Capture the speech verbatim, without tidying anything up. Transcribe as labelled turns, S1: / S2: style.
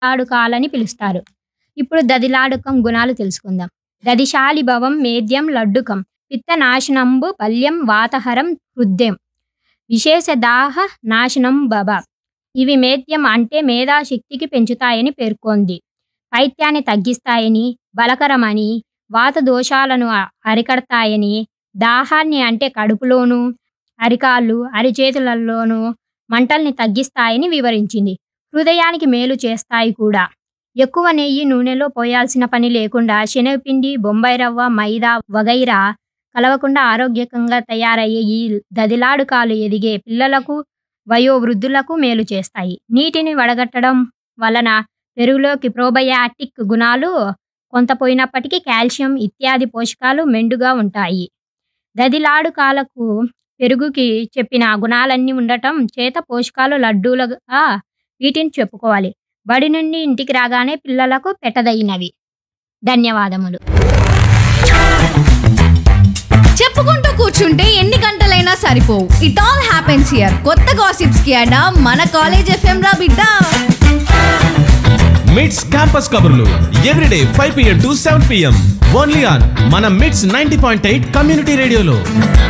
S1: దదిలాడుకాలని పిలుస్తారు. ఇప్పుడు దదిలాడుకం గుణాలు తెలుసుకుందాం. దదిశాలిభవం మేద్యం లడ్డుకం పిత్తనాశనంబు బల్యం వాతహరం హృద్యం విశేష దాహ నాశనం బబ. ఇవి మేద్యం అంటే మేధాశక్తికి పెంచుతాయని పేర్కొంది. పైత్యాన్ని తగ్గిస్తాయని, బలకరమని, వాత దోషాలను అ- అరికడతాయని, దాహాన్ని అంటే కడుపులోను, అరికాళ్ళు, అరిచేతులలోనూ మంటల్ని తగ్గిస్తాయని వివరించింది. హృదయానికి మేలు చేస్తాయి కూడా. ఎక్కువ నెయ్యి నూనెలో పోయాల్సిన పని లేకుండా శనగపిండి, బొంబాయి రవ్వ, మైదా వగైరా కలవకుండా ఆరోగ్యకంగా తయారయ్యే ఈ దదిలాడుకాలు ఎదిగే పిల్లలకు, వయోవృద్ధులకు మేలు చేస్తాయి. నీటిని వడగట్టడం వలన పెరుగులోకి ప్రోబయాటిక్ గుణాలు కొంత పోయినప్పటికీ కాల్షియం ఇత్యాది పోషకాలు మెండుగా ఉంటాయి. దదిలాడుకాలకు పెరుగుకి చెప్పిన గుణాలన్నీ ఉండటం చేత పోషకాలు లడ్డూలుగా వీటిని చెప్పుకోవాలి. బడి నుండి ఇంటికి రాగానే పిల్లలకు పెట్టదగినవి. ధన్యవాదములు.
S2: చెప్పుకుంటూ కూర్చుంటే ఎన్ని గంటలైనా సరిపోవు. It all happens here. కొత్త గాసిప్స్ కి అడా మన కాలేజ్ ఎఫ్ఎం రా బిడ్డ.
S3: మిట్స్ క్యాంపస్ కబుర్లు everyday five PM to seven PM only on మన మిట్స్ నైన్టీ పాయింట్ ఎయిట్ కమ్యూనిటీ రేడియోలో.